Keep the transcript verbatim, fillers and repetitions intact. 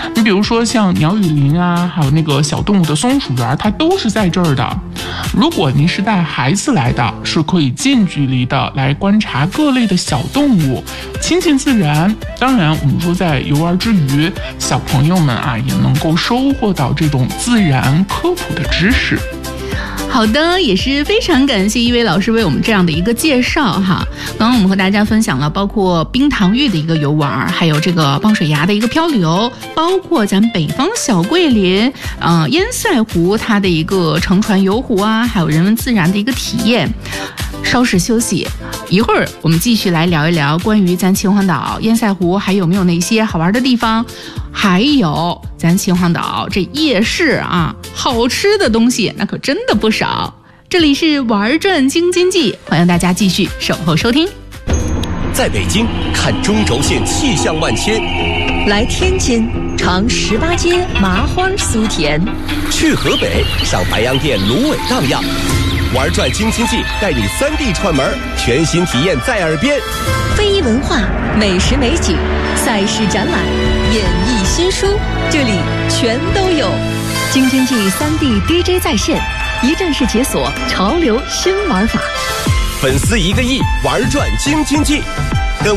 你比如说像鸟语林啊，还有那个小动物的松鼠园，它都是在这儿的。如果您是带孩子来的，是可以近距离的来观察各类的小动物，亲近自然。当然我们说在游玩之余，小朋友们啊也能够收获到这种自然科普的知识。 好的，也是非常感谢一位老师为我们这样的一个介绍哈。刚刚我们和大家分享了包括冰糖峪的一个游玩，还有这个棒水崖的一个漂流，包括咱北方小桂林呃烟塞湖它的一个乘船游湖啊，还有人文自然的一个体验。稍事休息，一会儿我们继续来聊一聊关于咱秦皇岛烟塞湖还有没有那些好玩的地方，还有咱秦皇岛这夜市啊，好吃的东西那可真的不少。这里是玩转京津冀，欢迎大家继续守候收听。 在北京看中轴线气象万千， 来天津尝十八街麻花酥甜， 去河北上白洋淀芦苇荡漾。玩转京津冀，带你三地串门，全新体验在耳边。 非遗文化、美食美景、赛事展览、演艺新书，这里全都有。京津冀三地 D J 在线，一站式解锁潮流新玩法。 粉丝一个亿，玩转京津冀。